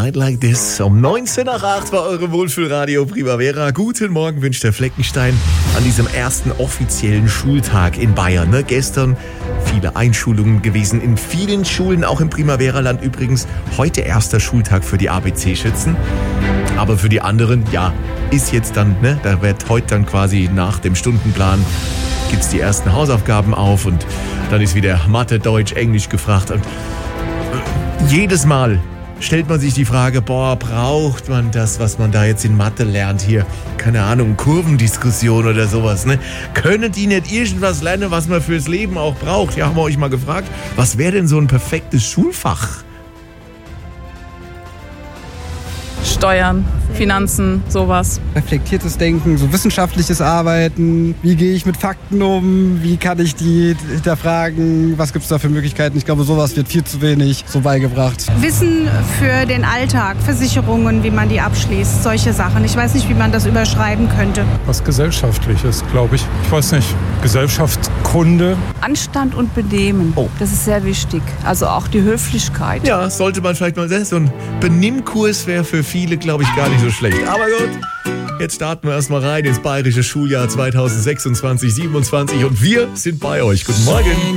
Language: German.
Night Like This. Um 19 nach 8 war eure Wohlfühlradio Primavera. Guten Morgen wünscht der Fleckenstein an diesem ersten offiziellen Schultag in Bayern. Ne? Gestern viele Einschulungen gewesen in vielen Schulen, auch im Primavera-Land übrigens. Heute erster Schultag für die ABC-Schützen. Aber für die anderen, ja, ist jetzt dann, ne? Da wird heute dann quasi nach dem Stundenplan gibt's die ersten Hausaufgaben auf und dann ist wieder Mathe, Deutsch, Englisch gefragt. Und jedes Mal stellt man sich die Frage, braucht man das, was man da jetzt in Mathe lernt hier? Keine Ahnung, Kurvendiskussion oder sowas, ne? Können die nicht irgendwas lernen, was man fürs Leben auch braucht? Ja, haben wir euch mal gefragt, was wäre denn so ein perfektes Schulfach? Steuern, Finanzen, sowas. Reflektiertes Denken, so wissenschaftliches Arbeiten. Wie gehe ich mit Fakten um? Wie kann ich die hinterfragen? Was gibt es da für Möglichkeiten? Ich glaube, sowas wird viel zu wenig so beigebracht. Wissen für den Alltag, Versicherungen, wie man die abschließt, solche Sachen. Ich weiß nicht, wie man das überschreiben könnte. Was Gesellschaftliches, glaube ich. Ich weiß nicht, Gesellschaftskunde. Anstand und Benehmen, das ist sehr wichtig. Also auch die Höflichkeit. Ja, sollte man vielleicht mal sehen. So ein Benimmkurs wäre für viele, glaube ich, gar nicht so schlecht. Aber gut, jetzt starten wir erstmal rein ins bayerische Schuljahr 2026/27 und wir sind bei euch. Guten Morgen.